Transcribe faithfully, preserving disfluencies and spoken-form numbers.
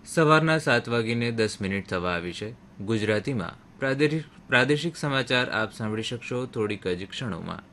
સવારના સાત વાગીને દસ મિનિટ થવા આવી છે. ગુજરાતીમાં પ્રાદેશિક પ્રાદેશિક સમાચાર આપ સાંભળી શકશો થોડીક જ ક્ષણોમાં.